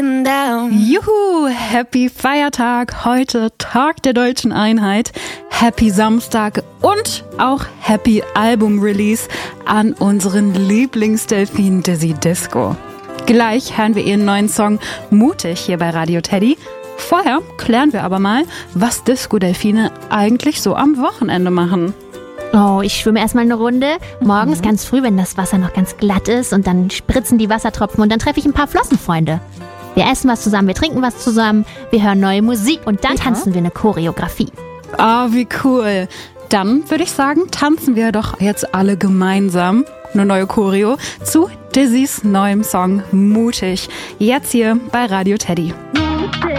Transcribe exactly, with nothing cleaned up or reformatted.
breaking down. Juhu, happy Feiertag, heute Tag der deutschen Einheit, happy Samstag und auch happy Album-Release an unseren Lieblingsdelfin Dizzy Disco. Gleich hören wir ihren neuen Song Mutig hier bei Radio Teddy. Vorher klären wir aber mal, was Disco-Delfine eigentlich so am Wochenende machen. Oh, ich schwimme erstmal eine Runde. Morgens mhm. ganz früh, wenn das Wasser noch ganz glatt ist und dann spritzen die Wassertropfen und dann treffe ich ein paar Flossenfreunde. Wir essen was zusammen, wir trinken was zusammen, wir hören neue Musik und dann ja. tanzen wir eine Choreografie. Ah, oh, wie cool. Dann würde ich sagen, tanzen wir doch jetzt alle gemeinsam eine neue Choreo zu Dizzys neuem Song Mutig. Jetzt hier bei Radio Teddy.